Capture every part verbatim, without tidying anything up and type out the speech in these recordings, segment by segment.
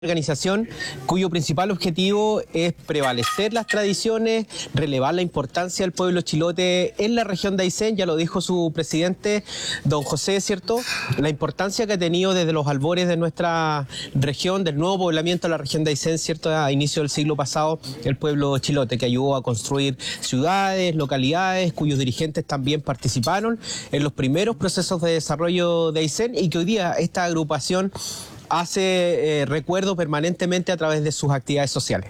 Organización cuyo principal objetivo es prevalecer las tradiciones, relevar la importancia del pueblo chilote en la región de Aysén. Ya lo dijo su presidente, don José, ¿cierto? La importancia que ha tenido desde los albores de nuestra región, del nuevo poblamiento de la región de Aysén, ¿cierto? A inicio del siglo pasado, el pueblo chilote, que ayudó a construir ciudades, localidades, cuyos dirigentes también participaron en los primeros procesos de desarrollo de Aysén, y que hoy día esta agrupación hace eh, recuerdo permanentemente a través de sus actividades sociales.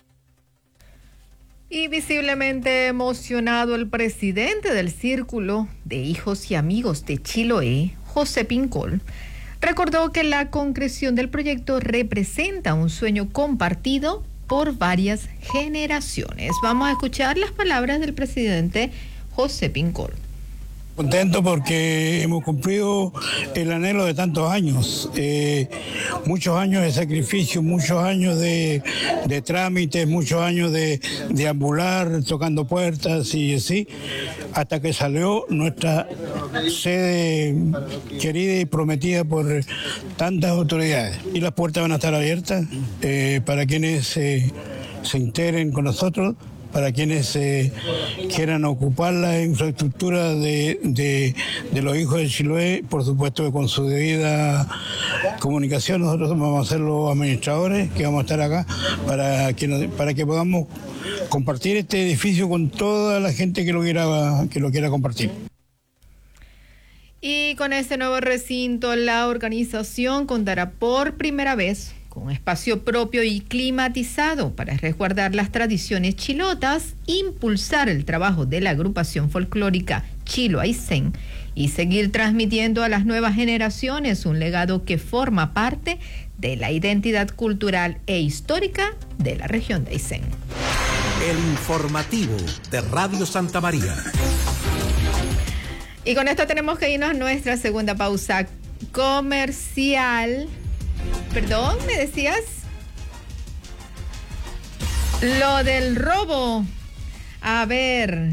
Y visiblemente emocionado, el presidente del Círculo de Hijos y Amigos de Chiloé, José Pincol, recordó que la concreción del proyecto representa un sueño compartido por varias generaciones. Vamos a escuchar las palabras del presidente José Pincol. Contento porque hemos cumplido el anhelo de tantos años, eh, muchos años de sacrificio, muchos años de, de trámites, muchos años de, de ambular, tocando puertas y así, hasta que salió nuestra sede querida y prometida por tantas autoridades. Y las puertas van a estar abiertas eh, para quienes eh, se integren con nosotros, para quienes eh, quieran ocupar la infraestructura de, de, de los hijos de Chiloé, por supuesto que con su debida comunicación. Nosotros vamos a ser los administradores que vamos a estar acá para que, para que podamos compartir este edificio con toda la gente que lo quiera, que lo quiera compartir. Y con este nuevo recinto, la organización contará por primera vez con espacio propio y climatizado para resguardar las tradiciones chilotas, impulsar el trabajo de la agrupación folclórica Chilo Aysén y seguir transmitiendo a las nuevas generaciones un legado que forma parte de la identidad cultural e histórica de la región de Aysén. El informativo de Radio Santa María. Y con esto tenemos que irnos a nuestra segunda pausa comercial. Perdón, ¿me decías? Lo del robo. A ver.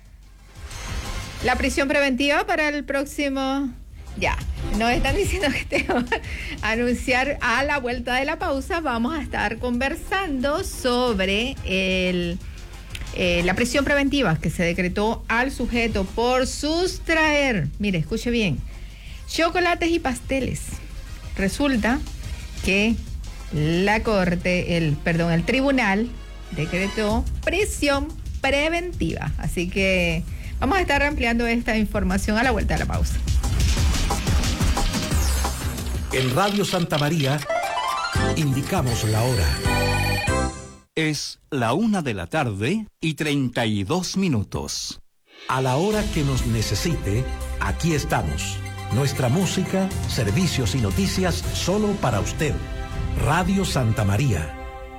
La prisión preventiva para el próximo... Ya, nos están diciendo que tengo que anunciar a la vuelta de la pausa. Vamos a estar conversando sobre el, eh, la prisión preventiva que se decretó al sujeto por sustraer, mire, escuche bien, chocolates y pasteles. Resulta que la corte, el perdón, el tribunal decretó prisión preventiva. Así que vamos a estar ampliando esta información a la vuelta de la pausa. En Radio Santa María indicamos la hora. Es la una de la tarde y treinta y dos minutos. A la hora que nos necesite, aquí estamos. Nuestra música, servicios y noticias solo para usted. Radio Santa María.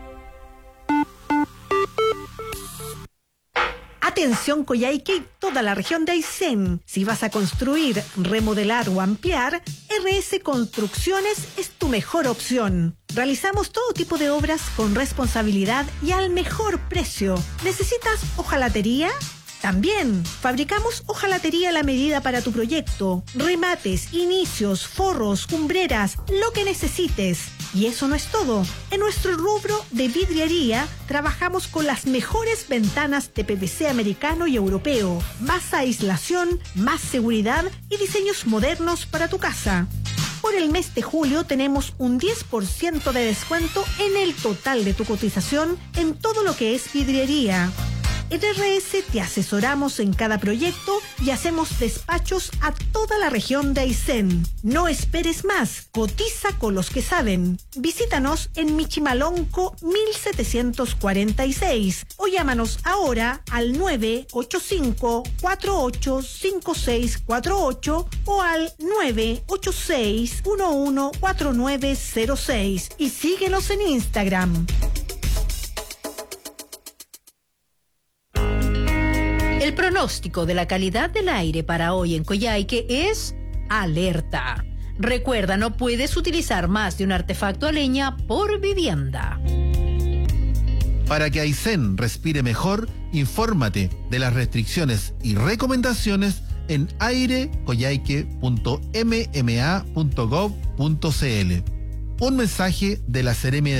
Atención Coyhaique y toda la región de Aysén. Si vas a construir, remodelar o ampliar, R S Construcciones es tu mejor opción. Realizamos todo tipo de obras con responsabilidad y al mejor precio. ¿Necesitas hojalatería? También fabricamos hojalatería a la medida para tu proyecto, remates, inicios, forros, cumbreras, lo que necesites. Y eso no es todo. En nuestro rubro de vidriería trabajamos con las mejores ventanas de P V C americano y europeo, más aislación, más seguridad y diseños modernos para tu casa. Por el mes de julio tenemos un diez por ciento de descuento en el total de tu cotización en todo lo que es vidriería. En R S te asesoramos en cada proyecto y hacemos despachos a toda la región de Aysén. No esperes más, cotiza con los que saben. Visítanos en Michimalonco mil setecientos cuarenta y seis o llámanos ahora al nueve ocho cinco, cuatro ocho cinco seis cuatro ocho o al nueve ocho seis, uno uno cuatro nueve cero seis y síguenos en Instagram. El pronóstico de la calidad del aire para hoy en Coyhaique es alerta. Recuerda, no puedes utilizar más de un artefacto a leña por vivienda. Para que Aysén respire mejor, infórmate de las restricciones y recomendaciones en aire coyhaique punto m m a punto gov punto c l. Un mensaje de la Seremi